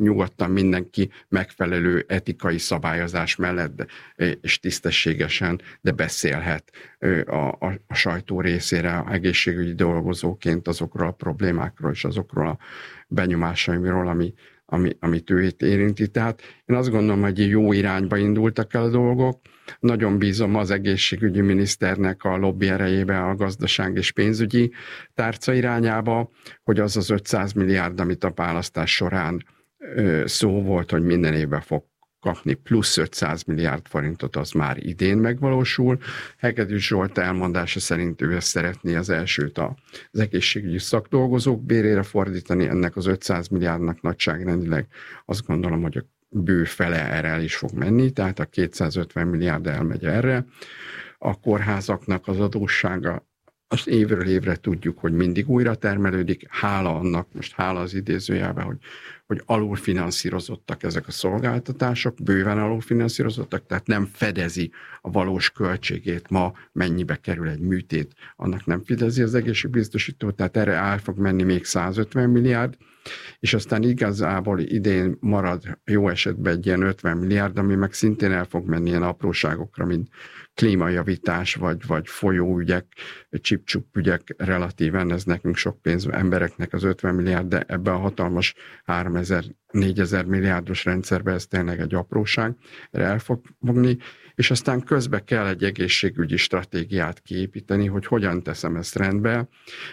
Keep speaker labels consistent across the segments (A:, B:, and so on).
A: nyugodtan mindenki megfelelő etikai szabályozás mellett és tisztességesen, de beszélhet a sajtó részére egészségügyi dolgozóként azokról a problémákról és azokról a benyomásaimról, amit ő érinti. Tehát én azt gondolom, hogy jó irányba indultak el a dolgok. Nagyon bízom az egészségügyi miniszternek a lobby erejébe a gazdaság és pénzügyi tárca irányába, hogy az az 500 milliárd, amit a választás során szó volt, hogy minden évben fog kapni plusz 500 milliárd forintot, az már idén megvalósul. Hegedűs Zsolt elmondása szerint ő ezt szeretné az elsőt az egészségügyi szakdolgozók bérére fordítani, ennek az 500 milliárdnak nagyságrendileg azt gondolom, hogy a bő fele erre el is fog menni, tehát a 250 milliárd elmegy erre. A kórházaknak az adóssága, azt évről évre tudjuk, hogy mindig újra termelődik, hála annak, most hála az idézőjelben, hogy alulfinanszírozottak ezek a szolgáltatások, bőven alulfinanszírozottak, tehát nem fedezi a valós költségét ma, mennyibe kerül egy műtét, annak nem fedezi az egészségbiztosító, tehát erre el fog menni még 150 milliárd, és aztán igazából idén marad jó esetben egy ilyen 50 milliárd, ami meg szintén el fog menni ilyen apróságokra, mint klímajavítás, vagy folyóügyek, csip-csup ügyek, relatíven ez nekünk sok pénz, embereknek az 50 milliárd, de ebben a hatalmas 3000-4000 milliárdos rendszerben ez tényleg egy apróság, erre el fog fogni, és aztán közben kell egy egészségügyi stratégiát kiépíteni, hogy hogyan teszem ezt rendbe.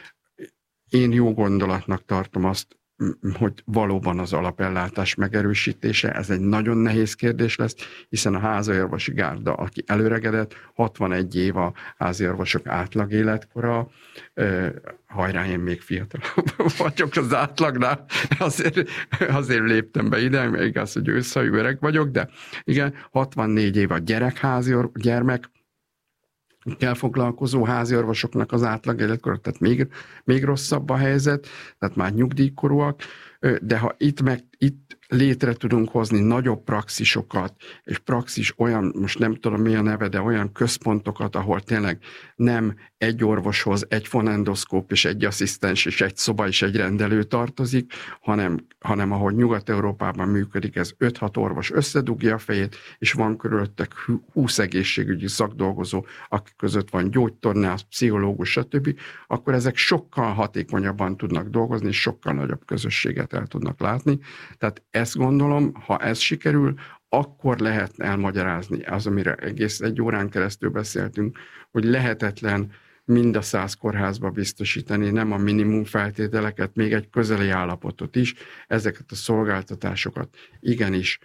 A: Én jó gondolatnak tartom azt, hogy valóban az alapellátás megerősítése, ez egy nagyon nehéz kérdés lesz, hiszen a háziorvosi gárda, aki előregedett, 61 év a háziorvosok átlag életkora, hajrá, én még fiatal vagyok az átlagnál, azért léptem be ide, még igaz, hogy őszhajú öreg vagyok, de igen, 64 év a gyermek kell foglalkozó háziorvosoknak az átlag életkora, tehát még rosszabb a helyzet, tehát már nyugdíjkorúak, de ha itt létre tudunk hozni nagyobb praxisokat, és praxis olyan, most nem tudom mi a neve, de olyan központokat, ahol tényleg nem egy orvoshoz egy fonendoszkóp és egy asszisztens és egy szoba és egy rendelő tartozik, hanem ahogy Nyugat-Európában működik, ez 5-6 orvos összedugja a fejét, és van körülöttek 20 egészségügyi szakdolgozó, akik között van gyógytornász, pszichológus, stb., akkor ezek sokkal hatékonyabban tudnak dolgozni, és sokkal nagyobb közösséget el tudnak látni. Tehát ezt gondolom, ha ez sikerül, akkor lehet elmagyarázni az, amire egész egy órán keresztül beszéltünk, hogy lehetetlen mind a 100 kórházba biztosítani, nem a minimum feltételeket, még egy közeli állapotot is, ezeket a szolgáltatásokat igenis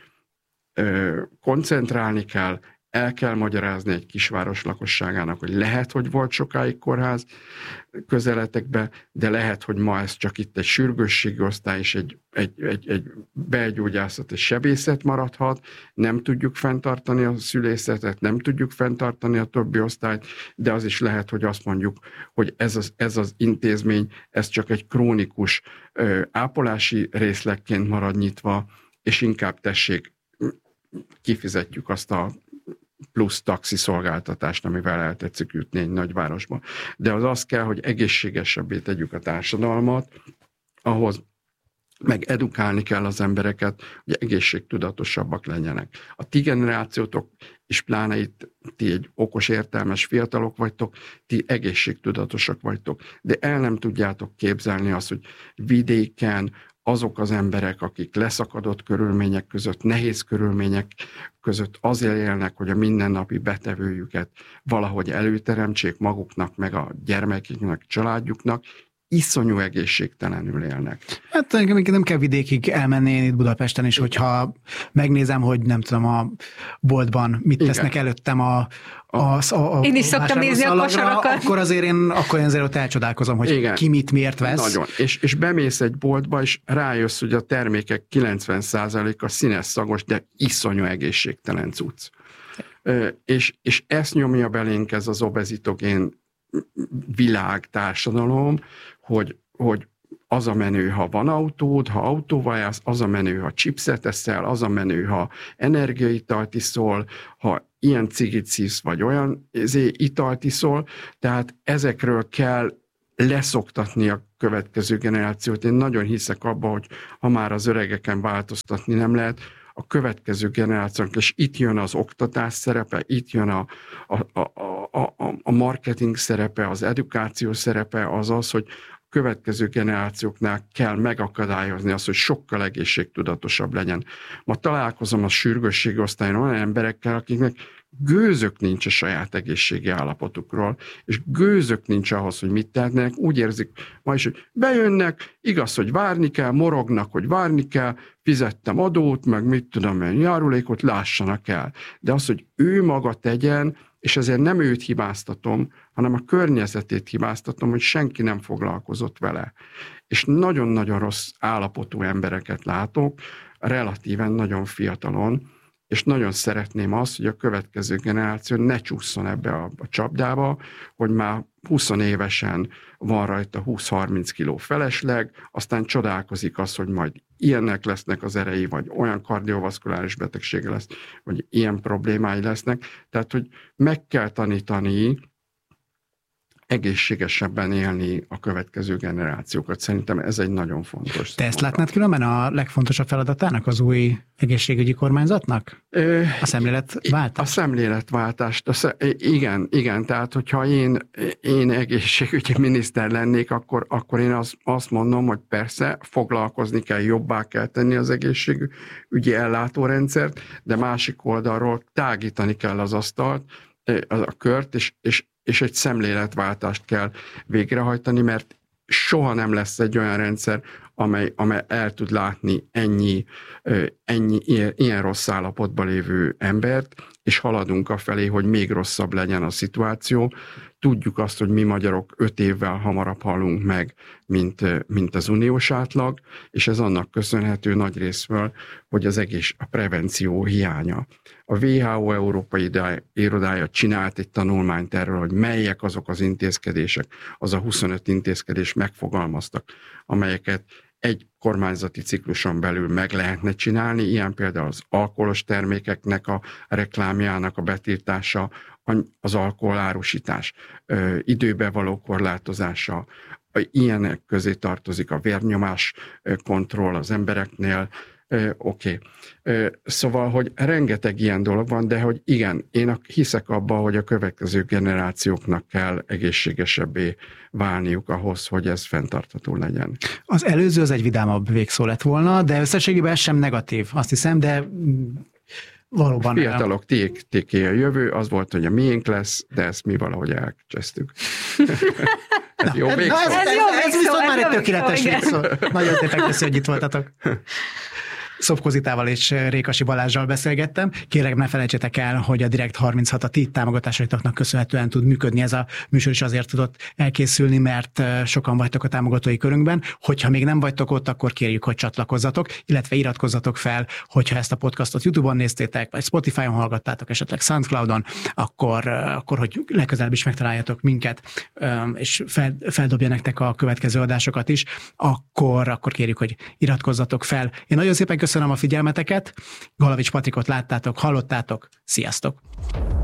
A: koncentrálni kell, el kell magyarázni egy kisváros lakosságának, hogy lehet, hogy volt sokáig kórház közeletekben, de lehet, hogy ma ez csak itt egy sürgősségi osztály és egy belgyógyászat és sebészet maradhat, nem tudjuk fenntartani a szülészetet, nem tudjuk fenntartani a többi osztályt, de az is lehet, hogy azt mondjuk, hogy ez az intézmény, ez csak egy krónikus ápolási részlegként marad nyitva, és inkább tessék, kifizetjük azt a plusz taxi szolgáltatást, amivel el tetszik jutni egy nagyvárosba. De az kell, hogy egészségesebbé tegyük a társadalmat, ahhoz meg edukálni kell az embereket, hogy egészségtudatosabbak legyenek. A ti generációtok, és pláne itt ti egy okos, értelmes fiatalok vagytok, ti egészségtudatosak vagytok, de el nem tudjátok képzelni azt, hogy vidéken azok az emberek, akik leszakadott körülmények között, nehéz körülmények között azért élnek, hogy a mindennapi betevőjüket valahogy előteremtsék maguknak, meg a gyermeküknek, családjuknak, iszonyú egészségtelenül élnek.
B: Hát nem kell vidékig elmenni én itt Budapesten is, hogyha megnézem, hogy nem tudom, a boltban mit tesznek előttem
C: én is szoktam nézni a kosarakat.
B: Akkor azért ott elcsodálkozom, hogy igen, ki mit miért vesz.
A: Nagyon. És bemész egy boltba, és rájössz, hogy a termékek 90%-a színes, szagos, de iszonyú egészségtelen cucc. És ezt nyomja belénk ez az obezitogén világ, társadalom, hogy az a menő, ha van autód, ha autóval jársz, az a menő, ha chipset eszel, az a menő, ha energiaitalt iszol, ha ilyen cigit szívsz, vagy olyan italt iszol, tehát ezekről kell leszoktatni a következő generációt. Én nagyon hiszek abba, hogy ha már az öregeken változtatni nem lehet, a következő generációnak, és itt jön az oktatás szerepe, itt jön a marketing szerepe, az edukáció szerepe, az, hogy a következő generációknál kell megakadályozni azt, hogy sokkal egészségtudatosabb legyen. Ma találkozom a sürgősségi osztályon olyan emberekkel, akiknek gőzök nincs a saját egészségi állapotukról, és gőzök nincs ahhoz, hogy mit tehetnek, úgy érzik ma is, hogy bejönnek, igaz, hogy várni kell, morognak, hogy várni kell, fizettem adót, meg mit tudom én, járulékot, lássanak el. De az, hogy ő maga tegyen, és ezért nem őt hibáztatom, hanem a környezetét hibáztatom, hogy senki nem foglalkozott vele. És nagyon-nagyon rossz állapotú embereket látok, relatíven nagyon fiatalon, és nagyon szeretném azt, hogy a következő generáció ne csúszson ebbe a csapdába, hogy már 20 évesen van rajta 20-30 kiló felesleg, aztán csodálkozik az, hogy majd ilyenek lesznek az erei, vagy olyan kardiovaszkuláris betegsége lesz, vagy ilyen problémái lesznek. Tehát, hogy meg kell tanítani egészségesebben élni a következő generációkat. Szerintem ez egy nagyon fontos.
B: Te ezt látnád különben a legfontosabb feladatának az új egészségügyi kormányzatnak? A szemléletváltást?
A: A szemléletváltást. Igen. Tehát, hogyha én egészségügyi miniszter lennék, akkor én azt mondom, hogy persze foglalkozni kell, jobbá kell tenni az egészségügyi ellátórendszert, de másik oldalról tágítani kell az asztalt, a kört, és egy szemléletváltást kell végrehajtani, mert soha nem lesz egy olyan rendszer, amely el tud látni ennyi ilyen rossz állapotban lévő embert, és haladunk afelé, hogy még rosszabb legyen a szituáció. Tudjuk azt, hogy mi magyarok 5 évvel hamarabb halunk meg, mint az uniós átlag, és ez annak köszönhető nagy részről, hogy a prevenció hiánya. A WHO Európai Irodája csinált egy tanulmányt erről, hogy melyek azok az intézkedések, az a 25 intézkedés megfogalmaztak, amelyeket egy kormányzati cikluson belül meg lehetne csinálni, ilyen például az alkoholos termékeknek a reklámjának a betiltása, az alkoholárusítás, időbe való korlátozása, ilyenek közé tartozik a vérnyomás kontroll az embereknél. Oké. Szóval, hogy rengeteg ilyen dolog van, de hogy igen, én hiszek abba, hogy a következő generációknak kell egészségesebbé válniuk ahhoz, hogy ez fenntartható legyen.
B: Az előző az egy vidámabb végszó lett volna, de összességében ez sem negatív, azt hiszem, de valóban.
A: Fiatalok, tiéké a jövő, az volt, hogy a miénk lesz, de ezt mi valahogy elcsesztük.
B: Ez jó végszó. Ez viszont már egy tökéletes végszó. Nagyon szépen köszi, hogy itt voltatok. Szobkozitával és Rékasi Balázsral beszélgettem. Kérlek, ne felejtsétek el, hogy a Direkt 36 a ti támogatásaitoknak köszönhetően tud működni. Ez a műsor is azért tudott elkészülni, mert sokan vagytok a támogatói körünkben. Hogyha még nem vagytok ott, akkor kérjük, hogy csatlakozzatok, illetve iratkozzatok fel, hogyha ezt a podcastot YouTube-on néztétek, vagy Spotify-on hallgattátok, esetleg SoundCloud-on, akkor hogy legközelebb is megtaláljatok minket, és feldobja nektek a következő adásokat is, akkor kérjük, hogy iratkozzatok fel. Én nagyon szépen köszönöm a figyelmeteket. Galavics Patrikot láttátok, hallottátok. Sziasztok!